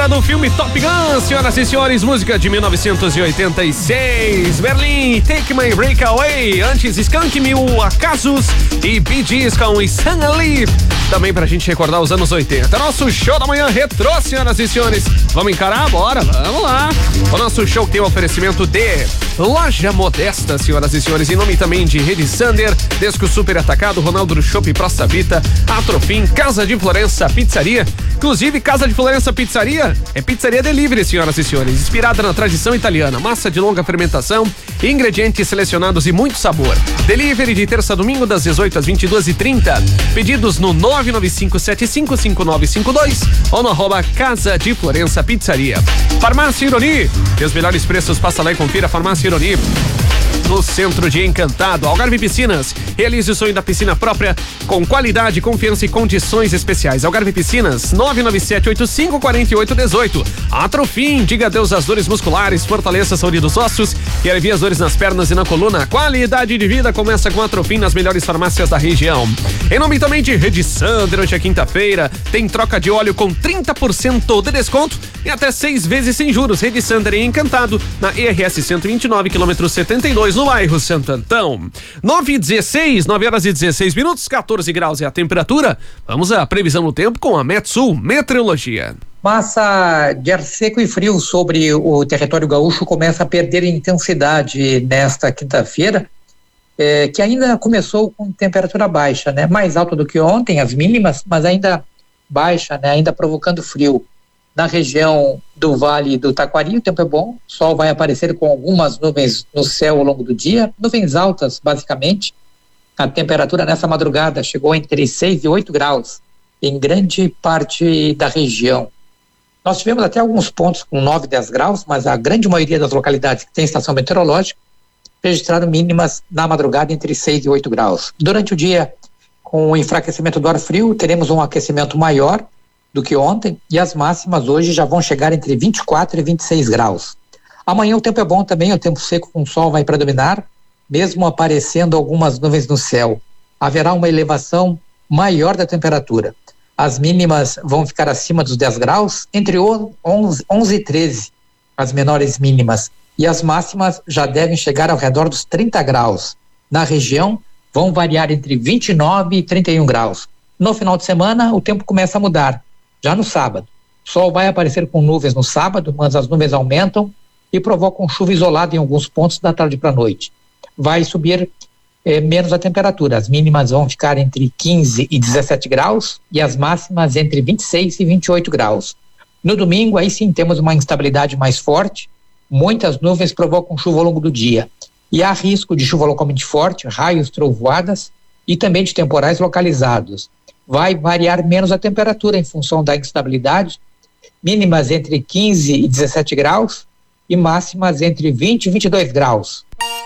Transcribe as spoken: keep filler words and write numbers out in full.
hora do filme Top Gun, senhoras e senhores, música de mil novecentos e oitenta e seis, Berlim, Take My Break Away, antes Skank, Mil Acasos e Bee Gees com Sun Ali, também pra gente recordar os anos oitenta. Nosso show da manhã retrô, senhoras e senhores, vamos encarar? Bora, vamos lá. O nosso show tem o oferecimento de Loja Modesta, senhoras e senhores, em nome também de Rede Sander, Desco Super Atacado, Ronaldo do Shopping Praça Vita, Atrofim, Casa de Florença Pizzaria. Inclusive, Casa de Florença Pizzaria é pizzaria delivery, senhoras e senhores, inspirada na tradição italiana, massa de longa fermentação, ingredientes selecionados e muito sabor. Delivery de terça a domingo das dezoito às vinte e duas e trinta. Pedidos no nove nove cinco sete cinco cinco nove cinco dois ou no arroba Casa de Florença Pizzaria. Farmácia Ironi, tem os melhores preços, passa lá e confira. Farmácia Ironi, no centro de Encantado. Algarve Piscinas, realize o sonho da piscina própria com qualidade, confiança e condições especiais. Algarve Piscinas, nove nove sete oito cinco quatro oito um oito. Atrofim, diga adeus às dores musculares, fortaleça a saúde dos ossos e alivia as dores nas pernas e na coluna. Qualidade de vida começa com Atrofim nas melhores farmácias da região. Em nome também de Rede Sander, hoje é quinta-feira, tem troca de óleo com trinta por cento de desconto e até seis vezes sem juros. Rede Sander em Encantado, na E R S cento e vinte e nove, quilômetro setenta e dois, no bairro Santo Antão. nove e dezesseis, nove horas e dezesseis minutos, quatorze graus é a temperatura. Vamos à previsão do tempo com a Metsul Meteorologia. Massa de ar seco e frio sobre o território gaúcho começa a perder intensidade nesta quinta-feira, é, que ainda começou com temperatura baixa, né? Mais alta do que ontem, as mínimas, mas ainda baixa, né? Ainda provocando frio. Na região do Vale do Taquari, o tempo é bom, o sol vai aparecer com algumas nuvens no céu ao longo do dia, nuvens altas, basicamente. A temperatura nessa madrugada chegou entre seis e oito graus em grande parte da região. Nós tivemos até alguns pontos com nove, dez graus, mas a grande maioria das localidades que tem estação meteorológica registraram mínimas na madrugada entre seis e oito graus. Durante o dia, com o enfraquecimento do ar frio, teremos um aquecimento maior do que ontem e as máximas hoje já vão chegar entre vinte e quatro e vinte e seis graus. Amanhã o tempo é bom também, o tempo seco com sol vai predominar, mesmo aparecendo algumas nuvens no céu. Haverá uma elevação maior da temperatura. As mínimas vão ficar acima dos dez graus, entre onze, onze e treze, as menores mínimas. E as máximas já devem chegar ao redor dos trinta graus. Na região, vão variar entre vinte e nove e trinta e um graus. No final de semana, o tempo começa a mudar. Já no sábado, o sol vai aparecer com nuvens no sábado, mas as nuvens aumentam e provocam chuva isolada em alguns pontos da tarde para a noite. Vai subir eh, menos a temperatura, as mínimas vão ficar entre quinze e dezessete graus e as máximas entre vinte e seis e vinte e oito graus. No domingo, aí sim temos uma instabilidade mais forte, muitas nuvens provocam chuva ao longo do dia e há risco de chuva localmente forte, raios, trovoadas e também de temporais localizados. Vai variar menos a temperatura em função da instabilidade, mínimas entre quinze e dezessete graus e máximas entre vinte e vinte e dois graus.